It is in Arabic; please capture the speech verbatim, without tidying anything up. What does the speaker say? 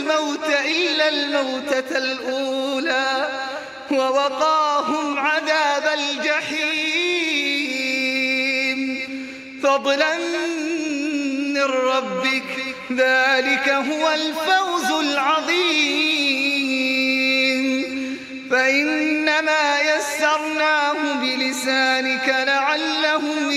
الموت إلا الموتة الأولى ووقاهم عذاب الجحيم فضلا من ربك ذلك هو الفوز العظيم فإنما يسرناه بلسانك لعلهم